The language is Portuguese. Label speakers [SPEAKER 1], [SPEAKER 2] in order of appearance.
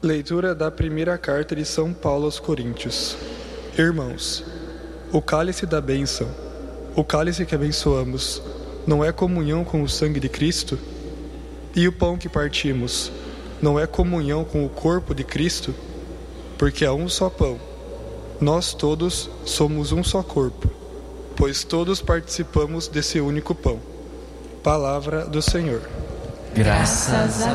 [SPEAKER 1] Leitura da primeira carta de São Paulo aos Coríntios. Irmãos, o cálice da bênção, o cálice que abençoamos, não é comunhão com o sangue de Cristo? E o pão que partimos, não é comunhão com o corpo de Cristo? Porque há um só pão. Nós todos somos um só corpo, pois todos participamos desse único pão. Palavra do Senhor.
[SPEAKER 2] Graças a